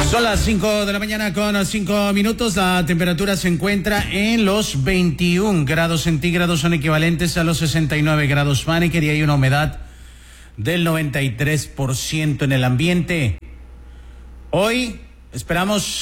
Son las 5 de la mañana con 5 minutos. La temperatura se encuentra en los 21 grados centígrados, son equivalentes a los 69 grados Fahrenheit, y hay una humedad del 93% en el ambiente. Hoy esperamos,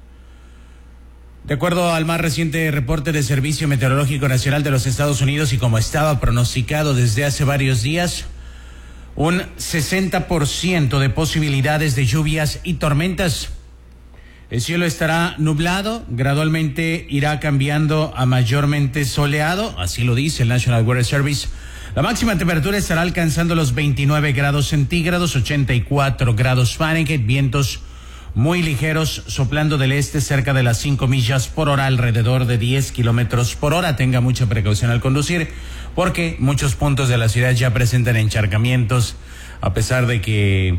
de acuerdo al más reciente reporte del Servicio Meteorológico Nacional de los Estados Unidos y como estaba pronosticado desde hace varios días, un 60% de posibilidades de lluvias y tormentas. El cielo estará nublado, gradualmente irá cambiando a mayormente soleado, así lo dice el National Weather Service. La máxima temperatura estará alcanzando los 29 grados centígrados, 84 grados Fahrenheit, vientos muy ligeros soplando del este cerca de las 5 millas por hora, alrededor de 10 kilómetros por hora. Tenga mucha precaución al conducir, porque muchos puntos de la ciudad ya presentan encharcamientos, a pesar de que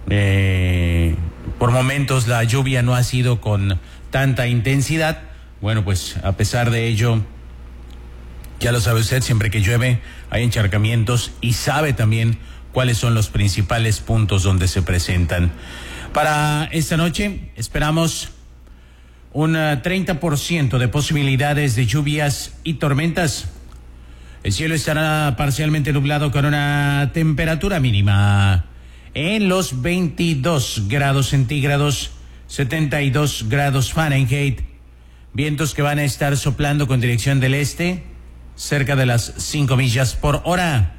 por momentos la lluvia no ha sido con tanta intensidad. Bueno, pues a pesar de ello, ya lo sabe usted, siempre que llueve hay encharcamientos, y sabe también cuáles son los principales puntos donde se presentan. Para esta noche esperamos un 30% de posibilidades de lluvias y tormentas. El cielo estará parcialmente nublado con una temperatura mínima en los 22 grados centígrados, 72 grados Fahrenheit. Vientos que van a estar soplando con dirección del este, cerca de las 5 millas por hora.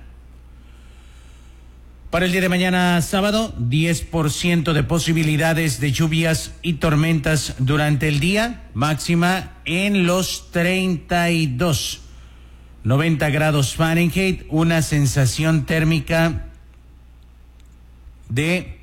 Para el día de mañana, sábado, 10% de posibilidades de lluvias y tormentas durante el día, máxima en los 32, 90 grados Fahrenheit, una sensación térmica de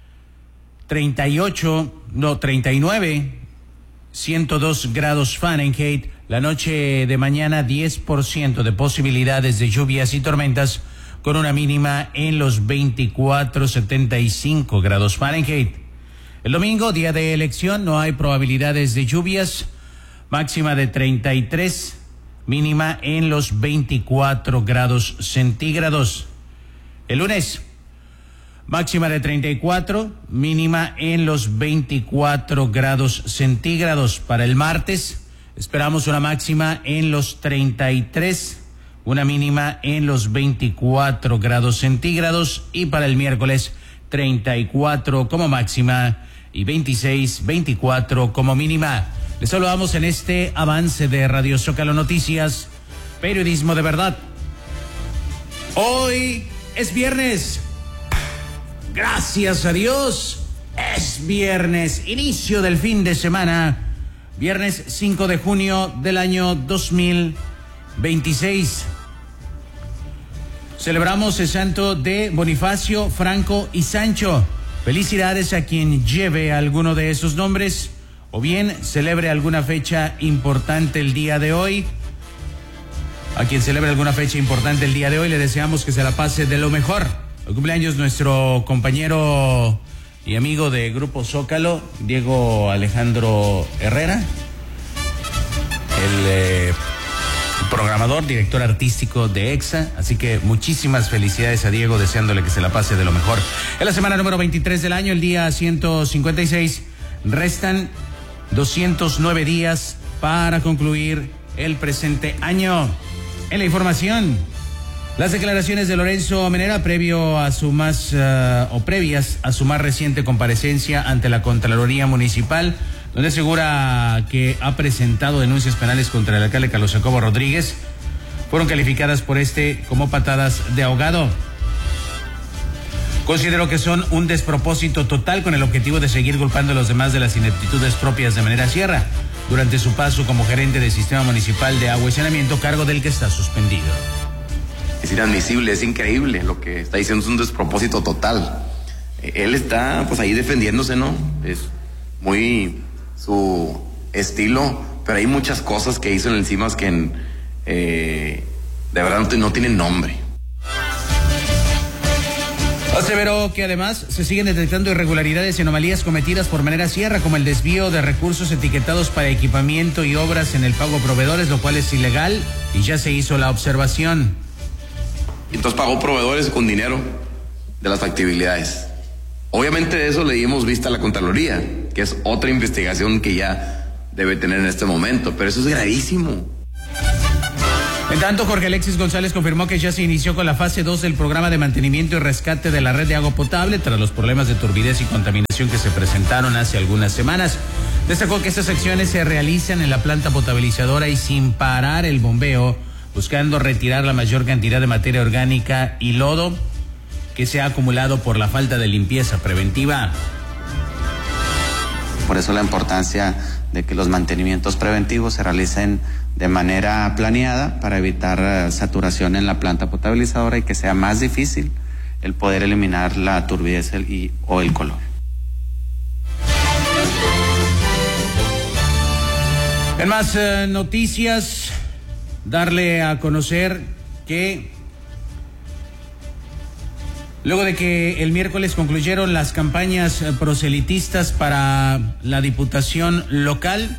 39, 102 grados Fahrenheit. La noche de mañana, 10% de posibilidades de lluvias y tormentas, con una mínima en los 24, 75 grados Fahrenheit. El domingo, día de elección, no hay probabilidades de lluvias, máxima de 33, mínima en los 24 grados centígrados. El lunes, máxima de 34, mínima en los 24 grados centígrados. Para el martes, esperamos una máxima en los 33, una mínima en los 24 grados centígrados, y para el miércoles 34 como máxima y 24 como mínima. Les saludamos en este avance de Radio Zócalo Noticias, periodismo de verdad. Hoy es viernes. Gracias a Dios, es viernes, inicio del fin de semana, viernes 5 de junio del año 2026. Celebramos el santo de Bonifacio, Franco y Sancho. Felicidades a quien lleve alguno de esos nombres o bien celebre alguna fecha importante el día de hoy. A quien celebre alguna fecha importante el día de hoy le deseamos que se la pase de lo mejor. El cumpleaños nuestro compañero y amigo de Grupo Zócalo, Diego Alejandro Herrera, el programador, director artístico de EXA, así que muchísimas felicidades a Diego, deseándole que se la pase de lo mejor. En la semana número 23 del año, el día 156, restan 209 días para concluir el presente año. En la información, las declaraciones de Lorenzo Menera previas a su más reciente comparecencia ante la Contraloría Municipal, donde asegura que ha presentado denuncias penales contra el alcalde Carlos Jacobo Rodríguez, fueron calificadas por como patadas de ahogado. Considero que son un despropósito total con el objetivo de seguir culpando a los demás de las ineptitudes propias de Menera Sierra durante su paso como gerente del Sistema Municipal de Agua y Saneamiento, cargo del que está suspendido. Es inadmisible, es increíble lo que está diciendo, es un despropósito total. Él está pues ahí defendiéndose, ¿no? Es muy su estilo, pero hay muchas cosas que hizo en el CIMAS que de verdad no tienen nombre. Aseveró que además se siguen detectando irregularidades y anomalías cometidas por Menera Sierra, como el desvío de recursos etiquetados para equipamiento y obras en el pago a proveedores, lo cual es ilegal y ya se hizo la observación. Entonces pagó proveedores con dinero de las factibilidades. Obviamente de eso le dimos vista a la Contraloría. que es otra investigación que ya debe tener en este momento, pero eso es gravísimo. En tanto, Jorge Alexis González confirmó que ya se inició con la fase 2 del programa de mantenimiento y rescate de la red de agua potable tras los problemas de turbidez y contaminación que se presentaron hace algunas semanas. Destacó que estas acciones se realizan en la planta potabilizadora y sin parar el bombeo, buscando retirar la mayor cantidad de materia orgánica y lodo que se ha acumulado por la falta de limpieza preventiva. Por eso la importancia de que los mantenimientos preventivos se realicen de manera planeada para evitar saturación en la planta potabilizadora y que sea más difícil el poder eliminar la turbidez o el color. En más noticias, darle a conocer que luego de que el miércoles concluyeron las campañas proselitistas para la diputación local,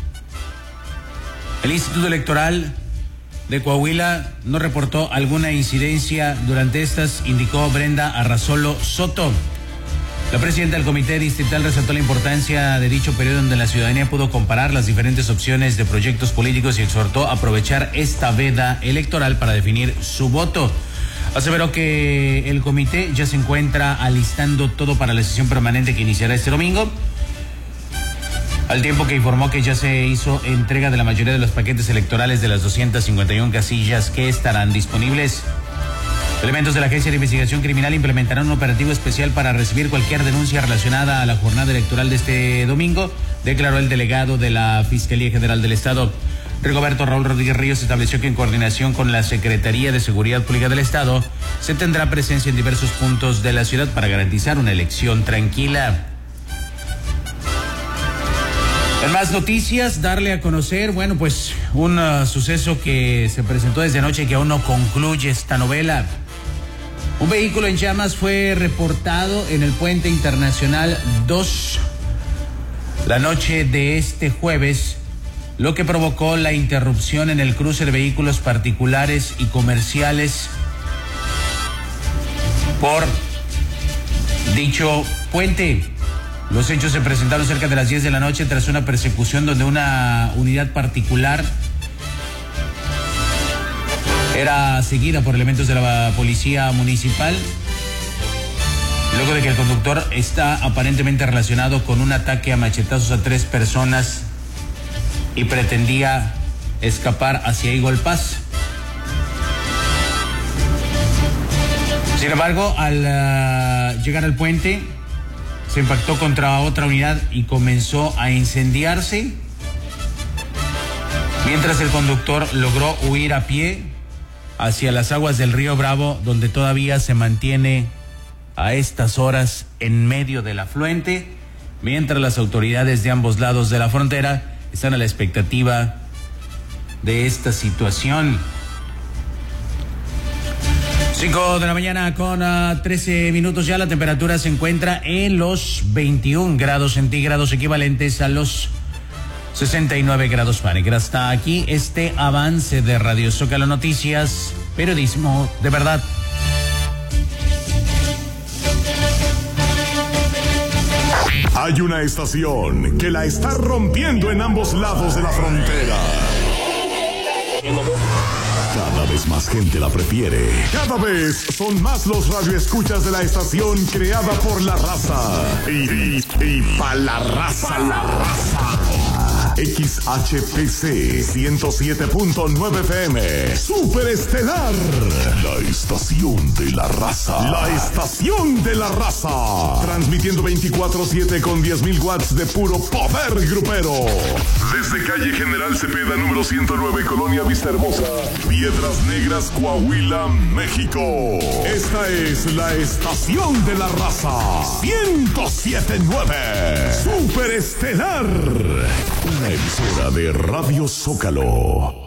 el Instituto Electoral de Coahuila no reportó alguna incidencia durante estas, indicó Brenda Arrazolo Soto. La presidenta del Comité Distrital resaltó la importancia de dicho periodo donde la ciudadanía pudo comparar las diferentes opciones de proyectos políticos y exhortó a aprovechar esta veda electoral para definir su voto. Aseveró que el comité ya se encuentra alistando todo para la sesión permanente que iniciará este domingo, al tiempo que informó que ya se hizo entrega de la mayoría de los paquetes electorales de las 251 casillas que estarán disponibles. Elementos de la Agencia de Investigación Criminal implementarán un operativo especial para recibir cualquier denuncia relacionada a la jornada electoral de este domingo, declaró el delegado de la Fiscalía General del Estado. Rigoberto Raúl Rodríguez Ríos estableció que en coordinación con la Secretaría de Seguridad Pública del Estado se tendrá presencia en diversos puntos de la ciudad para garantizar una elección tranquila. En más noticias, darle a conocer, un suceso que se presentó desde anoche y que aún no concluye esta novela. Un vehículo en llamas fue reportado en el Puente Internacional 2 la noche de este jueves, lo que provocó la interrupción en el cruce de vehículos particulares y comerciales por dicho puente. Los hechos se presentaron cerca de las 10 de la noche tras una persecución donde una unidad particular era seguida por elementos de la policía municipal, luego de que el conductor está aparentemente relacionado con un ataque a machetazos a 3 personas y pretendía escapar hacia Eagle Pass. Sin embargo, al llegar al puente, se impactó contra otra unidad y comenzó a incendiarse, mientras el conductor logró huir a pie hacia las aguas del río Bravo, donde todavía se mantiene a estas horas en medio del afluente, mientras las autoridades de ambos lados de la frontera están a la expectativa de esta situación. 5 de la mañana con 13 minutos ya, la temperatura se encuentra en los 21 grados centígrados, equivalentes a los 69 grados Fahrenheit. Hasta aquí este avance de Radio Zócalo Noticias, periodismo de verdad. Hay una estación que la está rompiendo en ambos lados de la frontera. Cada vez más gente la prefiere. Cada vez son más los radioescuchas de la estación creada por la raza. Y pa' la raza. XHPC 107.9 FM. Superestelar. La estación de la raza. La estación de la raza. Transmitiendo 24/7 con 10,000 watts de puro poder grupero. Desde calle General Cepeda, número 109, Colonia Vista Hermosa, Piedras Negras, Coahuila, México. Esta es la estación de la raza. 107.9. Superestelar. Una emisora de Radio Zócalo.